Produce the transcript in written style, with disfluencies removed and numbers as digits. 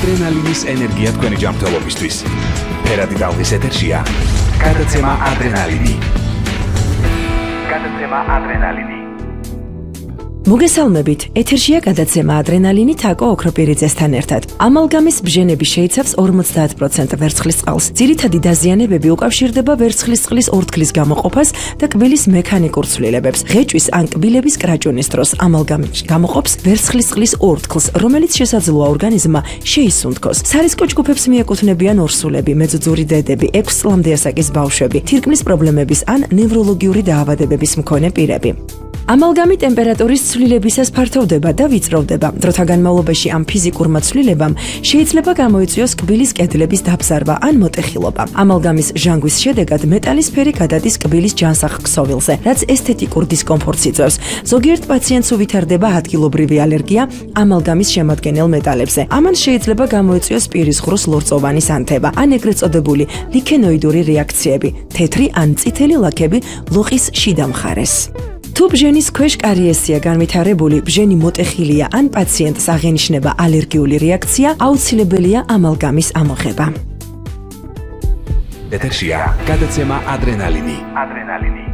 ადრენალინის ენერგია თქვენი ჯანმრთელობისთვის. ფერადი ტალღის ეთერშია გადაცემა ადრენალინი. მოგესალმებით, ეთერშია გადაცემა ადრენალინი თაკო ოქროპირიძესთან ერთად. ამალგამის ბჟენები შეიცავს 50% ვერცხლის წყალს. ძირითადი დაზიანებები უკავშირდება ვერცხლის წყლის ორთქლის გამოყოფას და კბილის მექანიკურ ცვლილებებს. ღეჭვის ან კბილების კრაჭუნის დროს ამალგამი გამოყოფს ვერცხლის წყლის ორთქლს, რომელიც შესაძლოა ორგანიზმმა შეისუნთქოს. სარისკო ჯგუფებს მიეკუთვნებიან ორსულები, მეძუძური დედები, 6 წლამდე ასაკის ბავშვები, თირკმლის პრობლემების ან ნევროლოგიური დაავადებების მქონე პირები. ამალგამი ტემპერატურის ცვლილებისას ფართოვდება და ვიწროვდება. დროთა განმავლობაში ამ ფიზიკურმა ცვლილებამ შეიძლება გამოიწვიოს კბილის კედლების დაბზარვა ან მოტეხილობა. ამალგამის ჟანგვის შედეგად მეტალის ფერი გადადის კბილის ჯანსაღ ქსოვილზე, რაც ესთეტიკურ დისკომფორტს იწვევს. ზოგიერთ პაციენტს უვითარდება ადგილობრივი ალერგია ამალგამის შემადგენელ მეტალებზე. ამან შეიძლება გამოიწვიოს პირის ღრუს ლორწოვანი სანთება, ან ეგრეთ წოდებული ლიქენოიდური რეაქციები, თეთრი ან წითელი ლაქები ლოყის შიდა მხარეს. თუ ბჟენის ქვეშ კარიესია განვითარებული, ბჟენი მოტეხილია ან პაციენტს აღენიშნება ალერგიული რეაქცია, აუცილებელია ამალგამის ამოღება. ეთერშია გადაცემა ადრენალინი.